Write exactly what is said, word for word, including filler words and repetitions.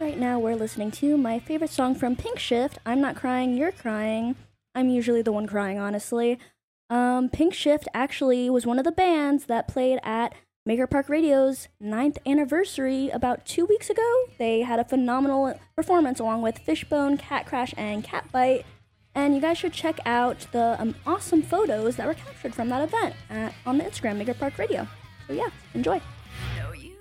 Right now, we're listening to my favorite song from Pink Shift, I'm Not Crying, You're Crying. I'm usually the one crying, honestly. Um, Pink Shift actually was one of the bands that played at Maker Park Radio's ninth anniversary about two weeks ago. They had a phenomenal performance along with Fishbone, Cat Crash, and Catbite. And you guys should check out the um, awesome photos that were captured from that event at, on the Instagram, Maker Park Radio. So yeah, enjoy.